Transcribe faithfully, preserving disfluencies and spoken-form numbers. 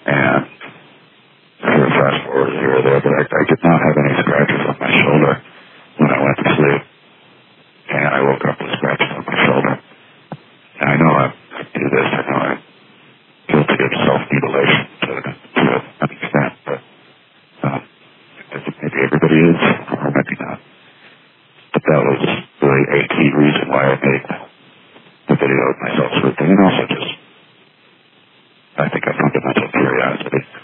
And sort of fast forward here or there, but I, I did not have any scratches on my shoulder when I went to sleep. And I woke up with scratches on my shoulder. And I know I, I do this, I know I'm guilty of self-mutilation to, to an extent, but um, I think maybe everybody is, or maybe not. But that was really a key reason why I made the video of myself sleeping, and also just, I think, a fundamental curiosity.